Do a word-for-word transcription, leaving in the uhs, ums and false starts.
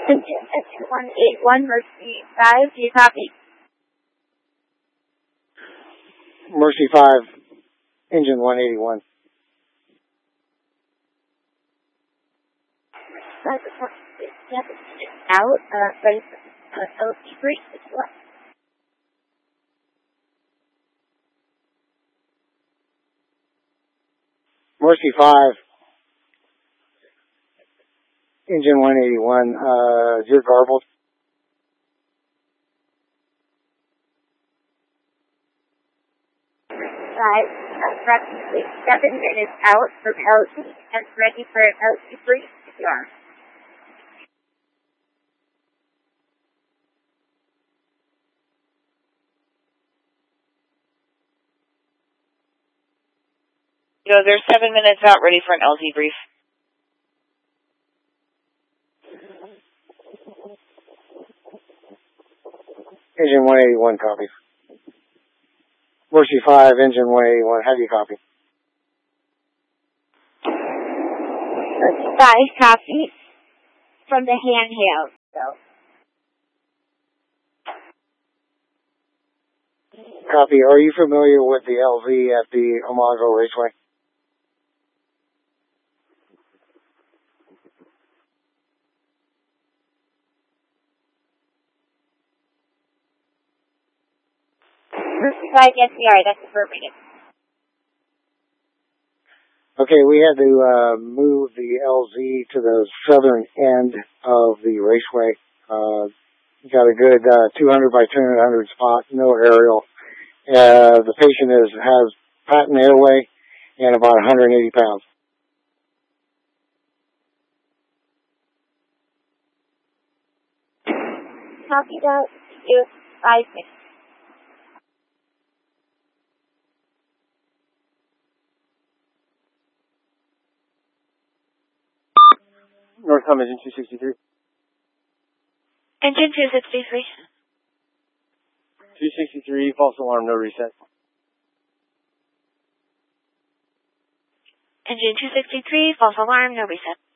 one eight one, Mercy five, do you copy? Mercy five, engine one eighty-one. Out, uh, ready for uh, L C three, what? Mercy five, engine one eighty-one, uh, you're garbled. Five, approximately seven minutes out from L C and ready for L C three, you are. So they're seven minutes out, ready for an L Z brief. Engine one eighty-one, copy. Mercy five, engine one eighty-one, how do you copy? Mercy five, copy. From the handheld, so. Copy. Are you familiar with the L Z at the Omago Raceway? Mercy five, yes we are, that's affirmative. Okay, we had to uh, move the L Z to the southern end of the raceway. Uh, got a good uh, two hundred by two hundred spot, no aerial. Uh, the patient is has patent airway and about one hundred eighty pounds. Copy that, you five minutes. Northcom engine two sixty-three. Engine two sixty-three. two sixty-three, false alarm, no reset. Engine two sixty-three, false alarm, no reset.